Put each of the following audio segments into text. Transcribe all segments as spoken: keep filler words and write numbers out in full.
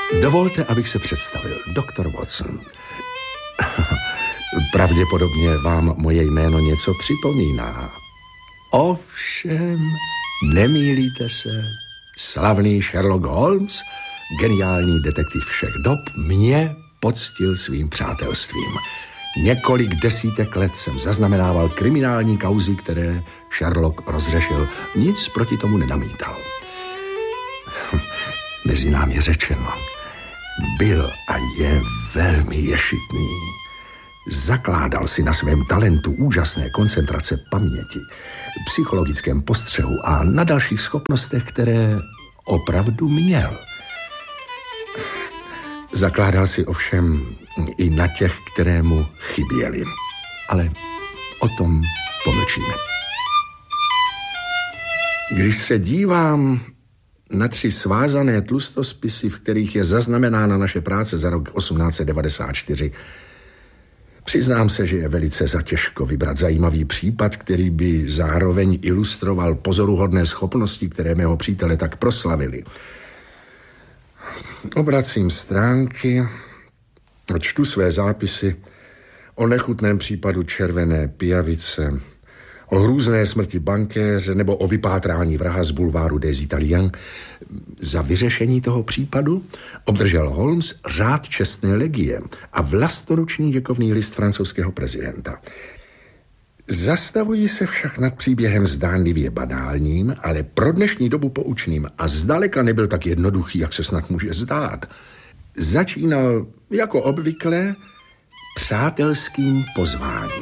Dovolte, abych se představil. doktor Watson. Pravděpodobně vám moje jméno něco připomíná. Ovšem, nemýlíte se. Slavný Sherlock Holmes, geniální detektiv všech dob, mě poctil svým přátelstvím. Několik desítek let jsem zaznamenával kriminální kauzy, které Sherlock rozřešil. Nic proti tomu nenamítal. Mezi námi řečeno, byl a je velmi ješitný. Zakládal si na svém talentu úžasné koncentrace paměti, psychologickém postřehu a na dalších schopnostech, které opravdu měl. Zakládal si ovšem i na těch, které mu chyběly. Ale o tom pomlčíme. Když se dívám na tři svázané tlustospisy, v kterých je zaznamenána naše práce za rok osmnáct set devadesát čtyři, přiznám se, že je velice zatěžko vybrat zajímavý případ, který by zároveň ilustroval pozoruhodné schopnosti, které mého přítele tak proslavili. Obracím stránky a čtu své zápisy o nechutném případu červené pijavice, o hrůzné smrti bankéře nebo o vypátrání vraha z bulváru des Italiens. Za vyřešení toho případu obdržel Holmes řád čestné legie a vlastoruční děkovný list francouzského prezidenta. Zastavuji se však nad příběhem zdánlivě banálním, ale pro dnešní dobu poučným a zdaleka nebyl tak jednoduchý, jak se snad může zdát. Začínal jako obvykle přátelským pozváním.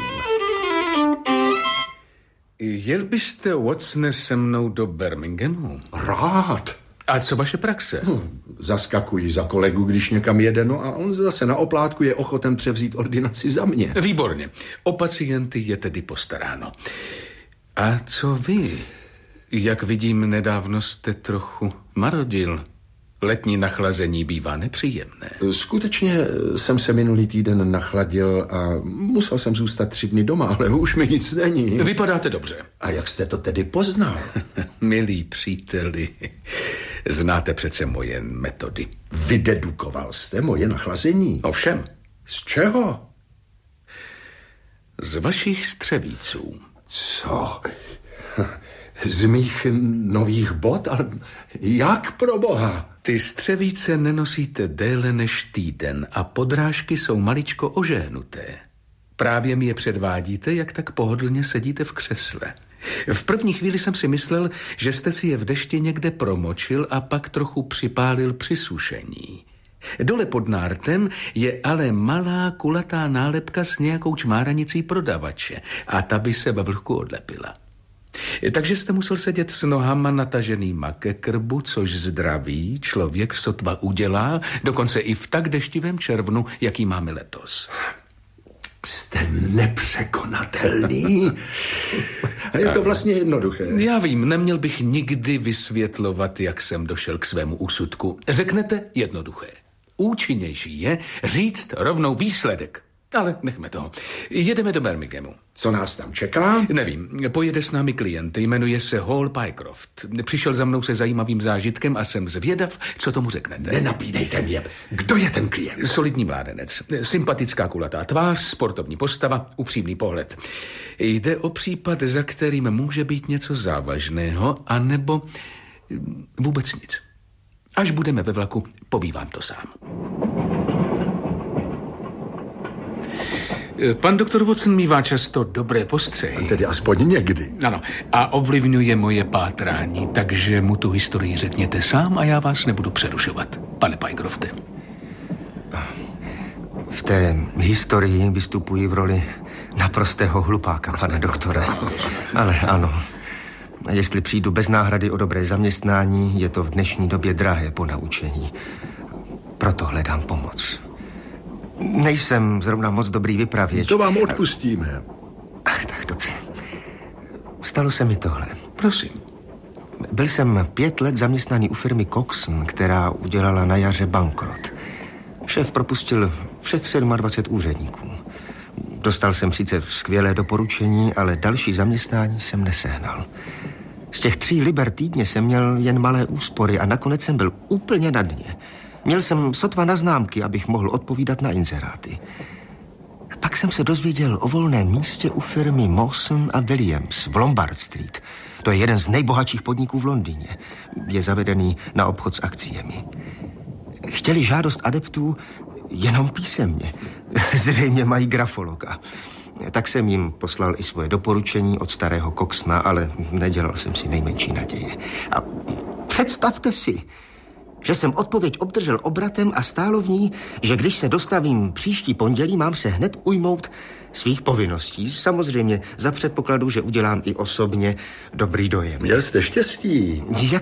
Jel byste, Watsone, se mnou do Birminghamu? Rád. A co vaše praxe? Hm, zaskakuji za kolegu, když někam jede, no a on zase na oplátku je ochoten převzít ordinaci za mě. Výborně. O pacienty je tedy postaráno. A co vy? Jak vidím, nedávno jste trochu marodil. Letní nachlazení bývá nepříjemné. Skutečně jsem se minulý týden nachladil a musel jsem zůstat tři dny doma, ale už mi nic není. Vypadáte dobře. A jak jste to tedy poznal? Milí příteli, znáte přece moje metody. Vydedukoval jste moje nachlazení? Ovšem. Z čeho? Z vašich střevíců. Co? Z mých nových bot? Ale jak pro boha? Ty střevíce nenosíte déle než týden a podrážky jsou maličko ožehnuté. Právě mi je předvádíte, jak tak pohodlně sedíte v křesle. V první chvíli jsem si myslel, že jste si je v dešti někde promočil a pak trochu připálil při sušení. Dole pod nártem je ale malá kulatá nálepka s nějakou čmáranicí prodavače a ta by se ve vlhku odlepila. Takže jste musel sedět s nohama nataženýma ke krbu, což zdravý člověk sotva udělá, dokonce i v tak deštivém červnu, jaký máme letos. Jste nepřekonatelný. A je to vlastně jednoduché. Já vím, neměl bych nikdy vysvětlovat, jak jsem došel k svému úsudku. Řeknete jednoduché. Účinnější je říct rovnou výsledek. Ale nechme toho. Jedeme do Birminghamu. Co nás tam čeká? Nevím. Pojede s námi klient. Jmenuje se Hall Pycroft. Přišel za mnou se zajímavým zážitkem a jsem zvědav, co tomu řeknete. Nenapínejte mě. Kdo je ten klient? Solidní mládenec. Sympatická kulatá tvář, sportovní postava, upřímný pohled. Jde o případ, za kterým může být něco závažného, anebo vůbec nic. Až budeme ve vlaku, povím vám to sám. Pan doktor Watson mívá často dobré postřehy. Tedy aspoň někdy. Ano, a ovlivňuje moje pátrání, takže mu tu historii řekněte sám a já vás nebudu přerušovat, pane Pycrofte. V té historii vystupuji v roli naprostého hlupáka, pane doktore. Ale ano, jestli přijdu bez náhrady o dobré zaměstnání, je to v dnešní době drahé po naučení. Proto hledám pomoc. Nejsem zrovna moc dobrý vypravěč. To vám odpustíme. Ach, tak dobře. Stalo se mi tohle. Prosím. Byl jsem pět let zaměstnaný u firmy Coxon, která udělala na jaře bankrot. Šéf propustil všech dvacet sedm úředníků. Dostal jsem sice skvělé doporučení, ale další zaměstnání jsem nesehnal. Z těch tří liber týdně jsem měl jen malé úspory a nakonec jsem byl úplně na dně. Měl jsem sotva na známky, abych mohl odpovídat na inzeráty. Pak jsem se dozvěděl o volném místě u firmy Mawson a Williams v Lombard Street. To je jeden z nejbohatších podniků v Londýně. Je zavedený na obchod s akciemi. Chtěli žádost adeptů jenom písemně. Zřejmě mají grafologa. Tak jsem jim poslal i svoje doporučení od starého Coxna, ale nedělal jsem si nejmenší naděje. A představte si, že jsem odpověď obdržel obratem a stálo v ní, že když se dostavím příští pondělí, mám se hned ujmout svých povinností. Samozřejmě za předpokladu, že udělám i osobně dobrý dojem. Měl jste štěstí. Jak